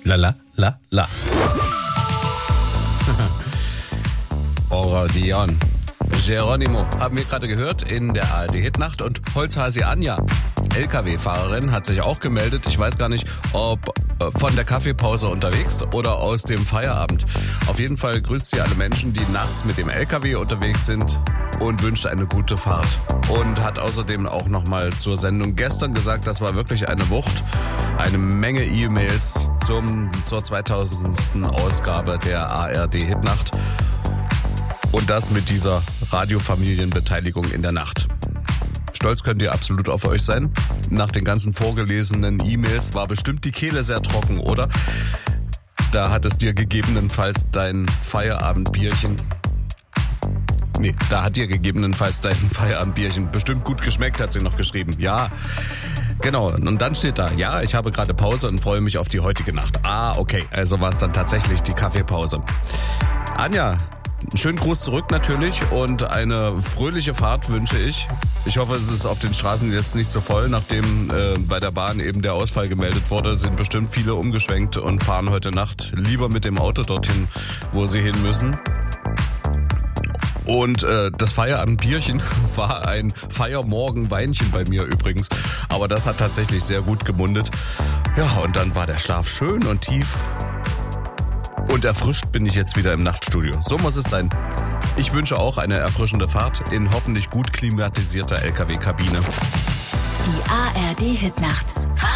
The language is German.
La la la la. Oradion. Geronimo, haben wir gerade gehört in der ARD-Hitnacht. Und Holzhasi Anja, LKW-Fahrerin, hat sich auch gemeldet. Ich weiß gar nicht, ob von der Kaffeepause unterwegs oder aus dem Feierabend. Auf jeden Fall grüßt sie alle Menschen, die nachts mit dem LKW unterwegs sind und wünscht eine gute Fahrt. Und hat außerdem auch nochmal zur Sendung gestern gesagt, das war wirklich eine Wucht. Eine Menge E-Mails zur 2000. Ausgabe der ARD-Hitnacht. Und das mit dieser Radiofamilienbeteiligung in der Nacht. Stolz könnt ihr absolut auf euch sein. Nach den ganzen vorgelesenen E-Mails war bestimmt die Kehle sehr trocken, oder? Da hat es dir gegebenenfalls dein Feierabendbierchen... Nee, da hat dir gegebenenfalls dein Feierabendbierchen bestimmt gut geschmeckt, hat sie noch geschrieben. Ja, genau. Und dann steht da, ja, ich habe gerade Pause und freue mich auf die heutige Nacht. Ah, okay, also war es dann tatsächlich die Kaffeepause. Anja, einen schönen Gruß zurück natürlich und eine fröhliche Fahrt wünsche ich. Ich hoffe, es ist auf den Straßen jetzt nicht so voll. Nachdem bei der Bahn eben der Ausfall gemeldet wurde, sind bestimmt viele umgeschwenkt und fahren heute Nacht lieber mit dem Auto dorthin, wo sie hin müssen. Und das Feierabendbierchen war ein Feiermorgenweinchen bei mir übrigens. Aber das hat tatsächlich sehr gut gemundet. Ja, und dann war der Schlaf schön und tief. Und erfrischt bin ich jetzt wieder im Nachtstudio. So muss es sein. Ich wünsche auch eine erfrischende Fahrt in hoffentlich gut klimatisierter LKW-Kabine. Die ARD-Hitnacht.